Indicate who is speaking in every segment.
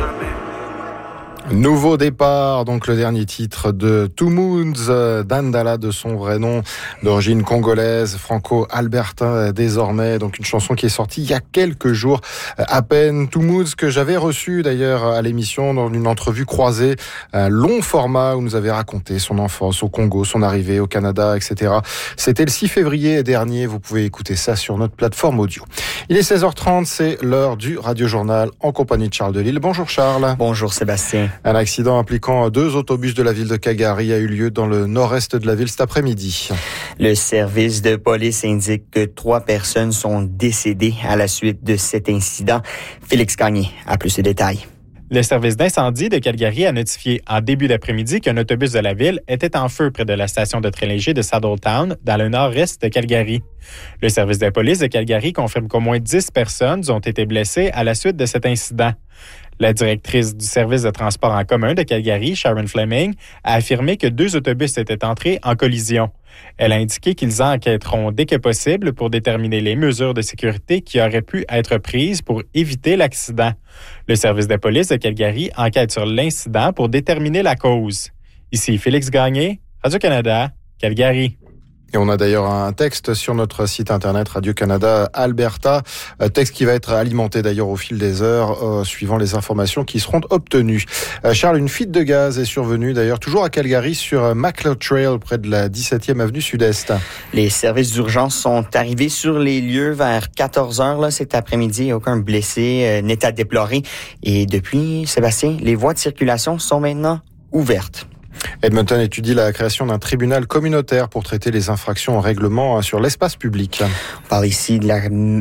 Speaker 1: Nouveau départ, donc le dernier titre de Two Moons, Dandala de son vrai nom, d'origine congolaise, franco-albertain désormais, donc une chanson qui est sortie il y a quelques jours à peine. Two Moons que j'avais reçu d'ailleurs à l'émission dans une entrevue croisée, un long format où nous avait raconté son enfance au Congo, son arrivée au Canada, etc. C'était le 6 février dernier, vous pouvez écouter ça sur notre plateforme audio. Il est 16h30, c'est l'heure du Radio Journal en compagnie de Charles Delisle. Bonjour Charles.
Speaker 2: Bonjour Sébastien.
Speaker 1: Un accident impliquant 2 autobus de la ville de Calgary a eu lieu dans le nord-est de la ville cet après-midi.
Speaker 2: Le service de police indique que 3 personnes sont décédées à la suite de cet incident. Félix Gagné a plus de détails.
Speaker 3: Le service d'incendie de Calgary a notifié en début d'après-midi qu'un autobus de la ville était en feu près de la station de train léger de Saddletown, dans le nord-est de Calgary. Le service de police de Calgary confirme qu'au moins 10 personnes ont été blessées à la suite de cet incident. La directrice du service de transport en commun de Calgary, Sharon Fleming, a affirmé que 2 autobus étaient entrés en collision. Elle a indiqué qu'ils enquêteront dès que possible pour déterminer les mesures de sécurité qui auraient pu être prises pour éviter l'accident. Le service de police de Calgary enquête sur l'incident pour déterminer la cause. Ici Félix Gagné, Radio-Canada, Calgary.
Speaker 1: Et on a d'ailleurs un texte sur notre site internet Radio-Canada Alberta, texte qui va être alimenté d'ailleurs au fil des heures, suivant les informations qui seront obtenues. Charles, une fuite de gaz est survenue d'ailleurs toujours à Calgary sur Macleod Trail, près de la 17e avenue Sud-Est.
Speaker 2: Les services d'urgence sont arrivés sur les lieux vers 14h cet après-midi. Aucun blessé n'est à déplorer. Et depuis, Sébastien, les voies de circulation sont maintenant ouvertes.
Speaker 1: Edmonton étudie la création d'un tribunal communautaire pour traiter les infractions au règlement sur l'espace public.
Speaker 2: On parle ici de la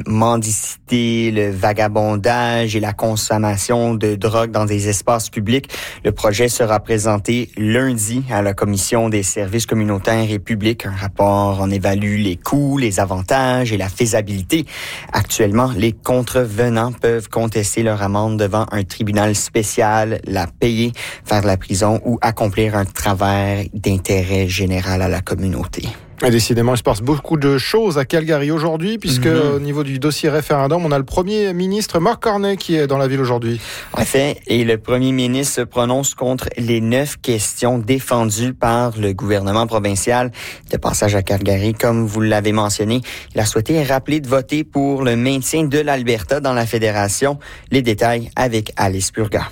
Speaker 2: mendicité, le vagabondage et la consommation de drogue dans des espaces publics. Le projet sera présenté lundi à la Commission des services communautaires et publics. Un rapport en évalue les coûts, les avantages et la faisabilité. Actuellement, les contrevenants peuvent contester leur amende devant un tribunal spécial, la payer, faire de la prison ou accomplir un travail d'intérêt général à la communauté.
Speaker 1: Et décidément, il se passe beaucoup de choses à Calgary aujourd'hui, puisque au niveau du dossier référendum, on a le premier ministre Mark Carney qui est dans la ville aujourd'hui.
Speaker 2: En effet, et le premier ministre se prononce contre les 9 questions défendues par le gouvernement provincial. De passage à Calgary, comme vous l'avez mentionné, il a souhaité rappeler de voter pour le maintien de l'Alberta dans la fédération. Les détails avec Alice Burga.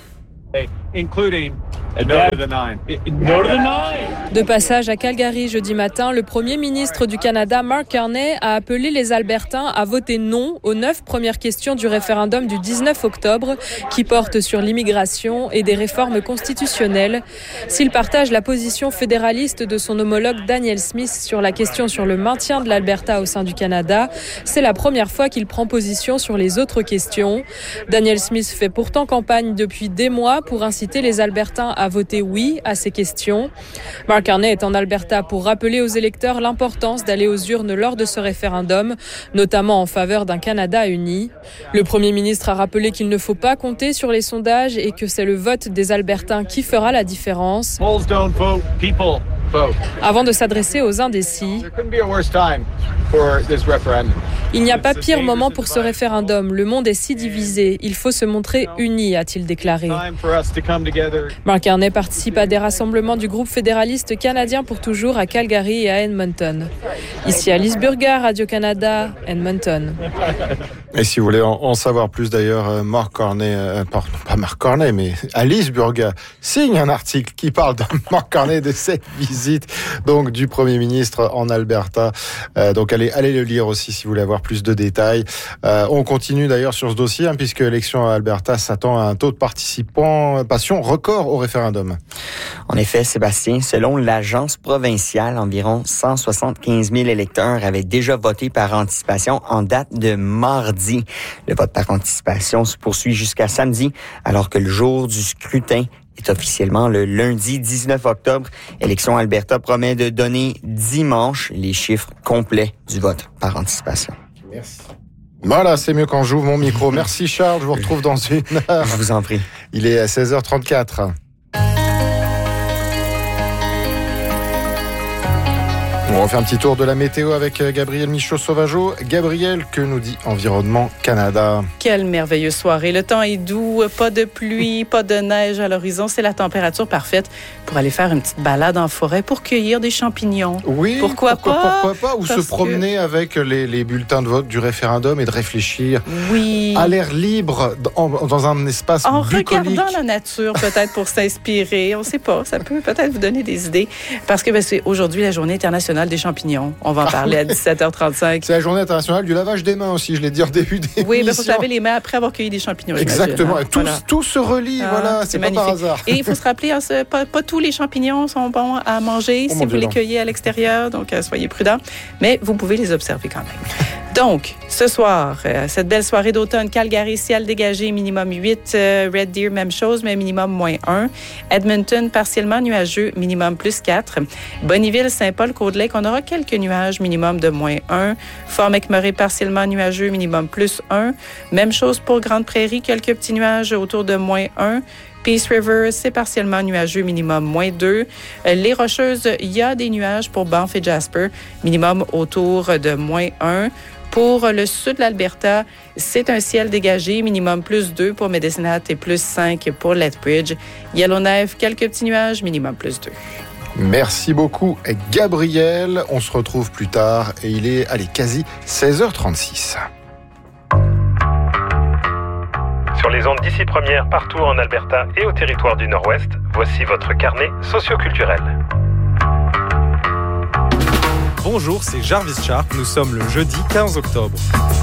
Speaker 4: Including no to the 9. No to the 9.
Speaker 5: De passage à Calgary jeudi matin, le premier ministre du Canada, Mark Carney, a appelé les Albertains à voter non aux 9 premières questions du référendum du 19 octobre qui portent sur l'immigration et des réformes constitutionnelles. S'il partage la position fédéraliste de son homologue Daniel Smith sur la question sur le maintien de l'Alberta au sein du Canada, c'est la première fois qu'il prend position sur les autres questions. Daniel Smith fait pourtant campagne depuis des mois pour inciter les Albertains à voter oui à ces questions. Mark Carney est en Alberta pour rappeler aux électeurs l'importance d'aller aux urnes lors de ce référendum, notamment en faveur d'un Canada uni. Le Premier ministre a rappelé qu'il ne faut pas compter sur les sondages et que c'est le vote des Albertains qui fera la différence. Avant de s'adresser aux indécis, il n'y a pas pire moment pour ce référendum. Le monde est si divisé. Il faut se montrer unis, a-t-il déclaré. Mark Carney participe à des rassemblements du groupe fédéraliste canadien pour toujours à Calgary et à Edmonton. Ici Alice Burga, Radio-Canada, Edmonton.
Speaker 1: Et si vous voulez en savoir plus d'ailleurs, Mark Carney, pardon, pas Mark Carney, mais Alice Burga signe un article qui parle de Mark Carney, de cette visite donc du Premier ministre en Alberta. Donc allez le lire aussi si vous voulez avoir plus de détails. On continue d'ailleurs sur ce dossier, puisque l'élection à Alberta s'attend à un taux de participation record au référendum.
Speaker 2: En effet, Sébastien, selon l'agence provinciale, environ 175 000 électeurs avaient déjà voté par anticipation en date de mardi. Le vote par anticipation se poursuit jusqu'à samedi, alors que le jour du scrutin est officiellement le lundi 19 octobre. Élection Alberta promet de donner dimanche les chiffres complets du vote par anticipation.
Speaker 1: Merci. Voilà, c'est mieux quand j'ouvre mon micro. Merci Charles, je vous retrouve dans une heure.
Speaker 2: Je vous en prie.
Speaker 1: Il est à 16h34. On refait un petit tour de la météo avec Gabriel Michaud-Sauvageau. Gabriel, que nous dit Environnement Canada?
Speaker 6: Quelle merveilleuse soirée. Le temps est doux, pas de pluie, pas de neige à l'horizon. C'est la température parfaite pour aller faire une petite balade en forêt pour cueillir des champignons.
Speaker 1: Oui,
Speaker 6: pourquoi pas?
Speaker 1: Ou se promener avec les bulletins de vote du référendum et de réfléchir à l'air libre, dans un espace
Speaker 6: en
Speaker 1: bucolique.
Speaker 6: Regardant la nature, peut-être pour s'inspirer. On ne sait pas, ça peut peut-être vous donner des idées. Parce que c'est aujourd'hui la journée internationale des champignons. On va en parler à 17h35.
Speaker 1: C'est la journée internationale du lavage des mains aussi, je l'ai dit en début d'émission.
Speaker 6: Oui, mais il faut se laver les mains après avoir cueilli des champignons.
Speaker 1: Exactement. Tout se relie, c'est pas
Speaker 6: magnifique.
Speaker 1: par hasard.
Speaker 6: Et il faut se rappeler, pas tous les champignons sont bons à manger si vous les cueillez à l'extérieur, donc soyez prudents. Mais vous pouvez les observer quand même. Donc, ce soir, cette belle soirée d'automne, Calgary, ciel dégagé, minimum 8. Red Deer, même chose, mais minimum -1. Edmonton, partiellement nuageux, minimum +4. Bonnyville, Saint-Paul, Cold-Lake, on aura quelques nuages, minimum de -1. Fort McMurray, partiellement nuageux, minimum +1. Même chose pour Grande Prairie, quelques petits nuages autour de -1. Peace River, c'est partiellement nuageux, minimum -2. Les Rocheuses, il y a des nuages pour Banff et Jasper, minimum autour de -1. Pour le sud de l'Alberta, c'est un ciel dégagé, minimum +2 pour Medicine Hat et +5 pour Lethbridge. Yellowknife, quelques petits nuages, minimum +2.
Speaker 1: Merci beaucoup, Gabriel. On se retrouve plus tard et il est, quasi 16h36.
Speaker 7: Sur les ondes d'ici première, partout en Alberta et au territoire du Nord-Ouest, voici votre carnet socioculturel.
Speaker 8: Bonjour, c'est Jarvis Sharp. Nous sommes le jeudi 15 octobre.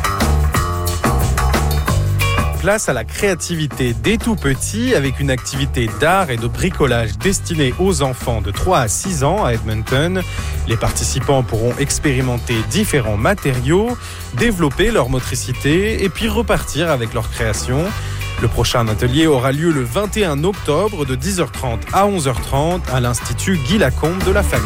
Speaker 8: Place à la créativité dès tout petit avec une activité d'art et de bricolage destinée aux enfants de 3 à 6 ans à Edmonton. Les participants pourront expérimenter différents matériaux, développer leur motricité et puis repartir avec leur création. Le prochain atelier aura lieu le 21 octobre de 10h30 à 11h30 à l'Institut Guy Lacombe de la famille.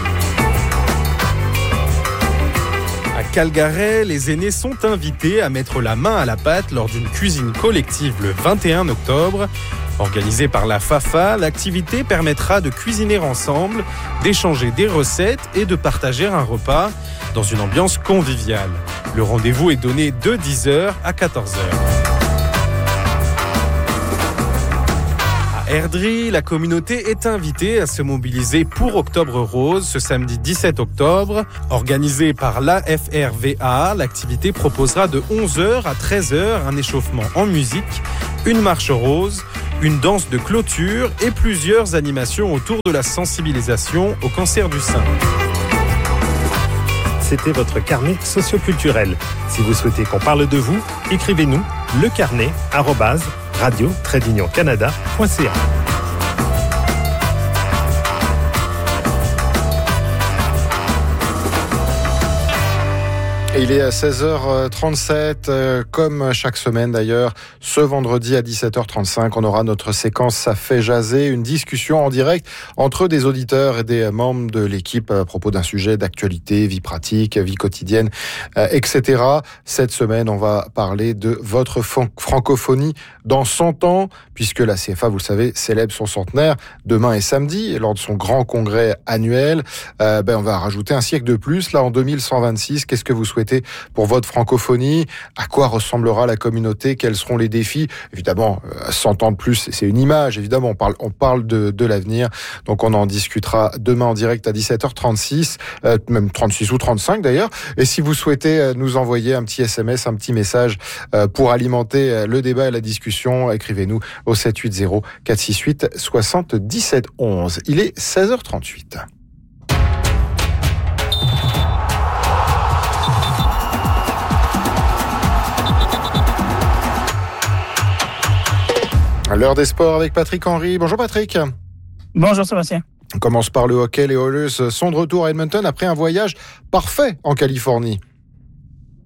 Speaker 8: À Calgary, les aînés sont invités à mettre la main à la pâte lors d'une cuisine collective le 21 octobre. Organisée par la FAFA, l'activité permettra de cuisiner ensemble, d'échanger des recettes et de partager un repas dans une ambiance conviviale. Le rendez-vous est donné de 10h à 14h. Airdrie, la communauté est invitée à se mobiliser pour Octobre Rose ce samedi 17 octobre. Organisée par l'AFRVA, l'activité proposera de 11h à 13h un échauffement en musique, une marche rose, une danse de clôture et plusieurs animations autour de la sensibilisation au cancer du sein.
Speaker 7: C'était votre carnet socioculturel. Si vous souhaitez qu'on parle de vous, écrivez-nous lecarnet@radio-canada.ca.
Speaker 1: Et il est à 16h37, comme chaque semaine d'ailleurs. Ce vendredi à 17h35, on aura notre séquence Ça fait jaser, une discussion en direct entre des auditeurs et des membres de l'équipe à propos d'un sujet d'actualité, vie pratique, vie quotidienne, etc. Cette semaine, on va parler de votre francophonie dans 100 ans, puisque la CFA, vous le savez, célèbre son centenaire demain et samedi, lors de son grand congrès annuel. On va rajouter un siècle de plus, là en 2126. Qu'est-ce que vous souhaitez pour votre francophonie? À quoi ressemblera la communauté? Quels seront les défis? Évidemment, 100 ans de plus, c'est une image, évidemment, on parle de l'avenir. Donc on en discutera demain en direct à 17h36, même 36 ou 35 d'ailleurs. Et si vous souhaitez nous envoyer un petit SMS, un petit message pour alimenter le débat et la discussion, écrivez-nous au 780 468 77 11. Il est 16h38. L'heure des sports avec Patrick Henry. Bonjour Patrick.
Speaker 9: Bonjour Sébastien.
Speaker 1: On commence par le hockey. Les Oilers sont de retour à Edmonton après un voyage parfait en Californie.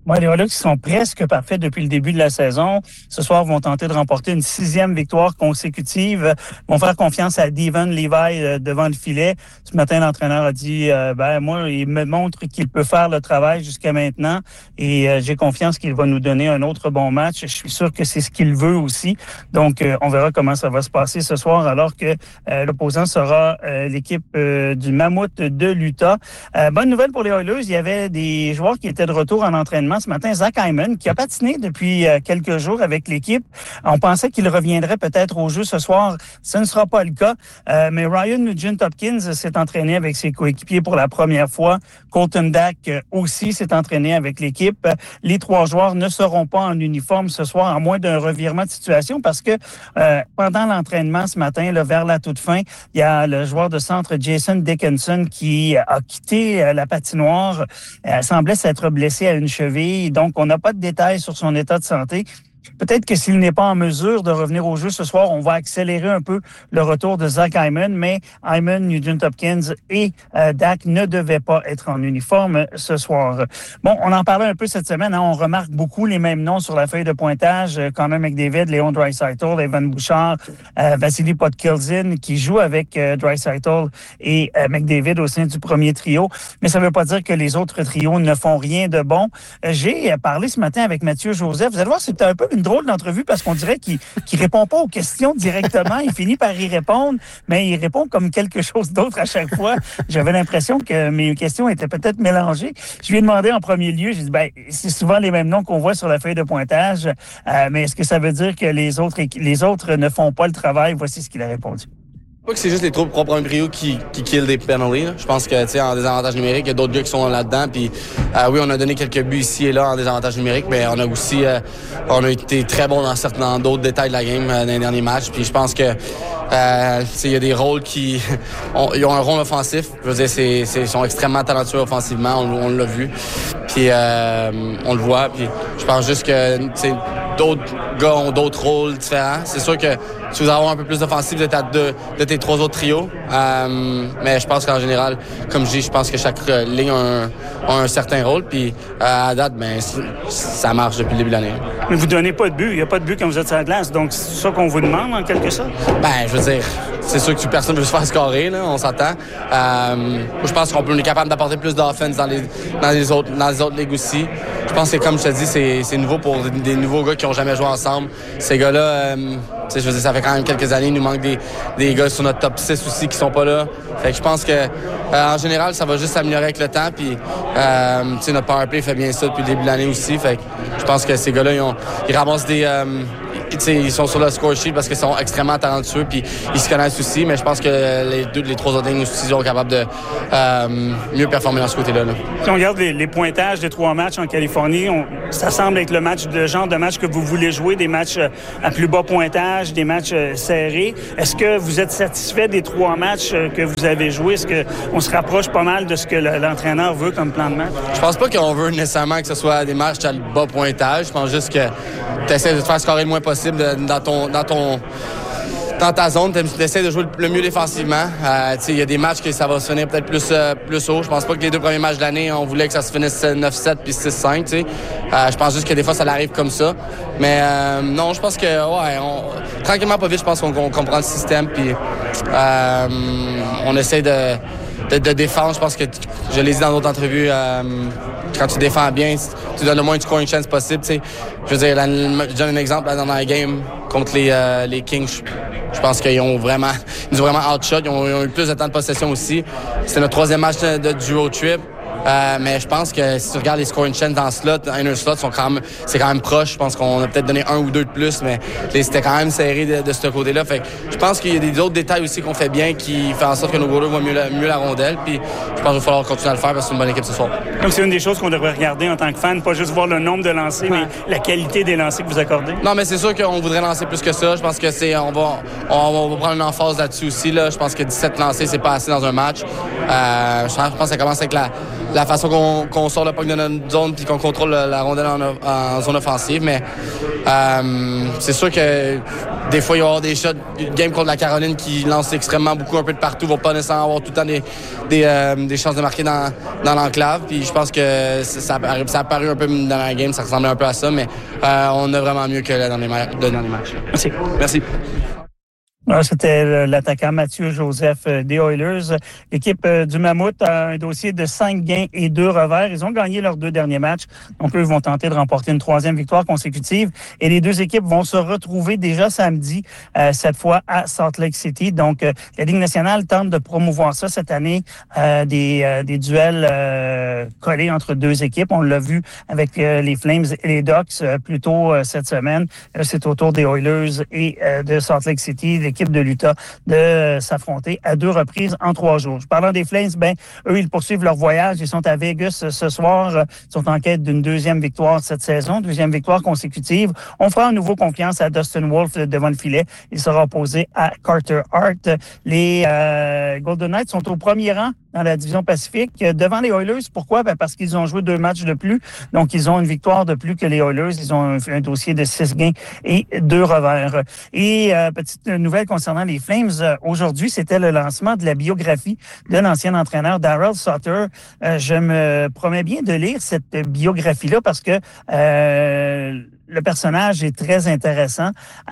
Speaker 9: Moi, les Oilers qui sont presque parfaits depuis le début de la saison, ce soir vont tenter de remporter une 6e victoire consécutive. Vont faire confiance à Devon Levi devant le filet. Ce matin, l'entraîneur a dit, moi, il me montre qu'il peut faire le travail jusqu'à maintenant et j'ai confiance qu'il va nous donner un autre bon match. Je suis sûr que c'est ce qu'il veut aussi. Donc, on verra comment ça va se passer ce soir alors que l'opposant sera l'équipe du Mammouth de l'Utah. Bonne nouvelle pour les Oilers, il y avait des joueurs qui étaient de retour en entraînement ce matin. Zach Hyman, qui a patiné depuis quelques jours avec l'équipe. On pensait qu'il reviendrait peut-être au jeu ce soir. Ce ne sera pas le cas. Mais Ryan Nugent-Hopkins s'est entraîné avec ses coéquipiers pour la première fois. Colton Dach aussi s'est entraîné avec l'équipe. Les 3 joueurs ne seront pas en uniforme ce soir, à moins d'un revirement de situation, parce que pendant l'entraînement ce matin, là, vers la toute fin, il y a le joueur de centre Jason Dickinson qui a quitté la patinoire. Semblait s'être blessé à une cheville. Donc, on n'a pas de détails sur son état de santé. Peut-être que s'il n'est pas en mesure de revenir au jeu ce soir, on va accélérer un peu le retour de Zach Hyman, mais Hyman, Nugent-Hopkins et Dach ne devaient pas être en uniforme ce soir. Bon, on en parlait un peu cette semaine. On remarque beaucoup les mêmes noms sur la feuille de pointage. Connor McDavid, Leon Draisaitl, Evan Bouchard, Vasily Podkolzin, qui joue avec Draisaitl et McDavid au sein du premier trio. Mais ça ne veut pas dire que les autres trios ne font rien de bon. J'ai parlé ce matin avec Mathieu Joseph. Vous allez voir, c'était un peu une drôle d'entrevue parce qu'on dirait qu'il répond pas aux questions directement. Il finit par y répondre, mais il répond comme quelque chose d'autre à chaque fois. J'avais l'impression que mes questions étaient peut-être mélangées. Je lui ai demandé en premier lieu, j'ai dit, c'est souvent les mêmes noms qu'on voit sur la feuille de pointage, mais est-ce que ça veut dire que les autres ne font pas le travail? Voici ce qu'il a répondu.
Speaker 10: Pas que c'est juste les troupes propres à un trio qui kill des penalties. Je pense que, tu sais, en désavantage numérique, il y a d'autres gars qui sont là-dedans. Puis, oui, on a donné quelques buts ici et là en désavantage numérique, mais on a aussi, on a été très bons dans d'autres détails de la game dans les derniers matchs. Puis, je pense que, tu sais, il y a des rôles qui, ils ont un rôle offensif. Je veux dire, ils sont extrêmement talentueux offensivement. On l'a vu. Puis, on le voit. Puis, je pense juste que, tu sais, d'autres gars ont d'autres rôles différents. C'est sûr que si vous avez un peu plus d'offensive, vous êtes à 2 de tes 3 autres trios. Mais je pense qu'en général, comme je dis, je pense que chaque ligne a un certain rôle. Puis à date, ça marche depuis le début de l'année.
Speaker 9: Mais vous donnez pas de but. Il n'y a pas de but quand vous êtes sur la glace. Donc, c'est ça qu'on vous demande, en quelque sorte?
Speaker 10: Je veux dire, c'est sûr que personne ne veut se faire scorer, là, on s'entend. Je pense qu'on est capable d'apporter plus d'offense dans les autres ligues aussi. Je pense que, comme je te dis, c'est nouveau pour des nouveaux gars qui n'ont jamais joué ensemble. Ces gars-là, je veux dire, ça fait quand même quelques années, il nous manque des gars sur notre top 6 aussi qui sont pas là. Fait que je pense que en général, ça va juste s'améliorer avec le temps. Puis, notre powerplay fait bien ça depuis le début de l'année aussi. Fait que je pense que ces gars-là, ils ramassent des... ils sont sur le score sheet parce qu'ils sont extrêmement talentueux puis ils se connaissent aussi, mais je pense que les 3 autres lignes aussi sont capables de mieux performer dans ce côté-là. Là.
Speaker 9: Si on regarde les pointages des 3 matchs en Californie, ça semble être le genre de match que vous voulez jouer, des matchs à plus bas pointage, des matchs serrés. Est-ce que vous êtes satisfait des 3 matchs que vous avez joués? Est-ce qu'on se rapproche pas mal de ce que l'entraîneur veut comme plan de match? Je
Speaker 10: pense pas qu'on veut nécessairement que ce soit des matchs à bas pointage. Je pense juste que tu essaies de te faire scorer le moins possible dans ta zone, tu essaies de jouer le mieux défensivement. Il y a des matchs que ça va se finir peut-être plus haut. Je pense pas que les 2 premiers matchs de l'année, on voulait que ça se finisse 9-7 puis 6-5. Je pense juste que des fois, ça arrive comme ça. Mais non, je pense que, tranquillement, pas vite, je pense qu'on comprend le système. Puis on essaie de défendre. Je pense que, je l'ai dit dans d'autres entrevues, quand tu défends bien, tu donnes le moins de scoring chance possible. T'sais. Je veux dire, je donne un exemple dans la game contre les Kings. Je pense qu'ils nous ont vraiment outshot. Ils ont eu plus de temps de possession aussi. C'était notre 3e match du road trip. Mais je pense que si tu regardes les scoring chance dans inner slot, c'est quand même proche. Je pense qu'on a peut-être donné 1 ou 2 de plus, mais c'était quand même serré de ce côté-là. Fait que je pense qu'il y a d'autres détails aussi qu'on fait bien qui fait en sorte que nos goalers voient mieux la rondelle. Puis je pense qu'il va falloir continuer à le faire parce que c'est une bonne équipe ce soir.
Speaker 9: Donc c'est une des choses qu'on devrait regarder en tant que fan, pas juste voir le nombre de lancers, mais la qualité des lancers que vous accordez.
Speaker 10: Non, mais c'est sûr qu'on voudrait lancer plus que ça. Je pense que on va prendre une emphase là-dessus aussi. Là. Je pense que 17 lancers, c'est pas assez dans un match. Je pense que ça commence avec la façon qu'on sort le puck de notre zone puis qu'on contrôle la rondelle en zone offensive. Mais c'est sûr que des fois, il va y avoir des shots, une game contre la Caroline qui lance extrêmement beaucoup un peu de partout, va pas nécessairement avoir tout le temps des chances de marquer dans l'enclave. Puis je pense que ça a paru un peu dans la game, ça ressemblait un peu à ça, mais on a vraiment mieux que le dernier match. Merci.
Speaker 9: C'était l'attaquant Mathieu Joseph des Oilers. L'équipe du Mammouth a un dossier de 5 gains et 2 revers. Ils ont gagné leurs 2 derniers matchs. Donc, eux vont tenter de remporter une 3e victoire consécutive. Et les 2 équipes vont se retrouver déjà samedi, cette fois à Salt Lake City. Donc, la Ligue nationale tente de promouvoir ça cette année, des duels collés entre 2 équipes. On l'a vu avec les Flames et les Ducks plus tôt cette semaine. C'est au tour des Oilers et de Salt Lake City, l'équipe de l'Utah, de s'affronter à 2 reprises en 3 jours. Parlant des Flames, eux, ils poursuivent leur voyage. Ils sont à Vegas ce soir. Ils sont en quête d'une 2e victoire cette saison, 2e victoire consécutive. On fera à nouveau confiance à Dustin Wolf devant le filet. Il sera opposé à Carter Hart. Les Golden Knights sont au premier rang dans la division Pacifique, devant les Oilers. Pourquoi? Parce qu'ils ont joué 2 matchs de plus. Donc, ils ont une victoire de plus que les Oilers. Ils ont un dossier de 6 gains et 2 revers. Et petite nouvelle concernant les Flames, aujourd'hui, c'était le lancement de la biographie de l'ancien entraîneur Darryl Sutter. Je me promets bien de lire cette biographie-là parce que le personnage est très intéressant.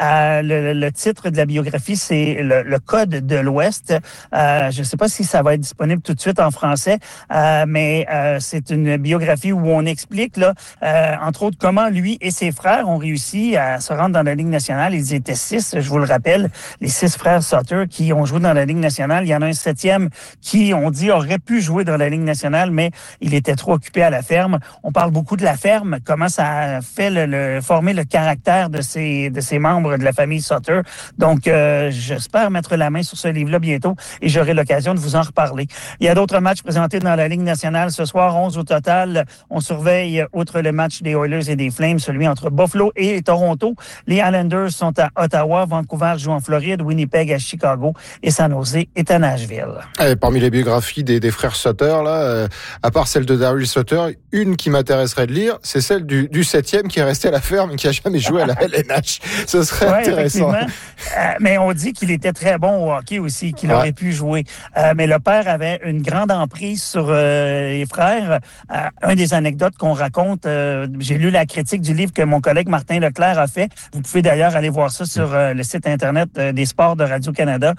Speaker 9: Le titre de la biographie, c'est le Code de l'Ouest. Je ne sais pas si ça va être disponible tout de suite en français, mais c'est une biographie où on explique, là, entre autres, comment lui et ses frères ont réussi à se rendre dans la Ligue nationale. Ils étaient 6, je vous le rappelle, les 6 frères Sutter qui ont joué dans la Ligue nationale. Il y en a un 7e qui, on dit, aurait pu jouer dans la Ligue nationale, mais il était trop occupé à la ferme. On parle beaucoup de la ferme, comment ça a fait former le caractère de ces membres de la famille Sutter. Donc, j'espère mettre la main sur ce livre-là bientôt et j'aurai l'occasion de vous en reparler. Il y a d'autres matchs présentés dans la Ligue nationale ce soir, 11 au total. On surveille, outre le match des Oilers et des Flames, celui entre Buffalo et Toronto. Les Islanders sont à Ottawa, Vancouver joue en Floride, Winnipeg à Chicago et San Jose est à Nashville.
Speaker 1: Et parmi les biographies des frères Sutter, là, à part celle de Darryl Sutter, une qui m'intéresserait de lire, c'est celle du 7e qui est resté à la ferme et qui a jamais joué à la LNH. Ce serait intéressant.
Speaker 9: Mais on dit qu'il était très bon au hockey aussi, qu'il aurait pu jouer. Mais le père avait une grande emprise sur les frères. Un des anecdotes qu'on raconte, j'ai lu la critique du livre que mon collègue Martin Leclerc a fait. Vous pouvez d'ailleurs aller voir ça sur le site Internet des sports de Radio-Canada.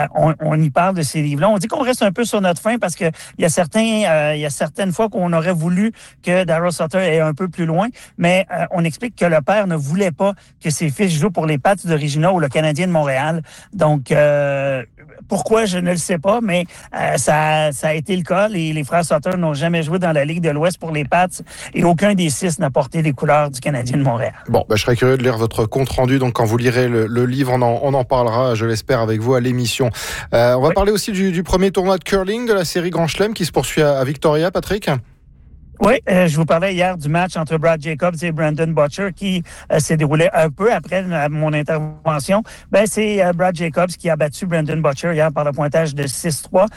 Speaker 9: On y parle de ces livres-là. On dit qu'on reste un peu sur notre faim parce que il y a certaines fois qu'on aurait voulu que Darryl Sutter aille un peu plus loin, mais on explique que le père ne voulait pas que ses fils jouent pour les Pats de Regina ou le Canadien de Montréal. Donc, pourquoi, je ne le sais pas, mais ça a été le cas. Les frères Sutter n'ont jamais joué dans la Ligue de l'Ouest pour les Pats et aucun des 6 n'a porté les couleurs du Canadien de Montréal.
Speaker 1: Bon, je serais curieux de lire votre compte-rendu. Donc, quand vous lirez le livre, on en parlera, je l'espère, avec vous à l'émission. On va parler aussi du premier tournoi de curling de la série Grand Chelem qui se poursuit à Victoria, Patrick.
Speaker 9: Oui, je vous parlais hier du match entre Brad Jacobs et Brandon Butcher qui s'est déroulé un peu après mon intervention. C'est Brad Jacobs qui a battu Brandon Butcher hier par le pointage de 6-3.